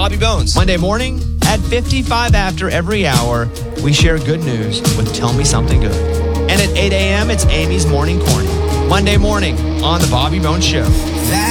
Bobby Bones. Monday morning at 55 after every hour, we share good news with Tell Me Something Good. And at 8 a.m., it's Amy's Morning Corny. Monday morning on The Bobby Bones Show.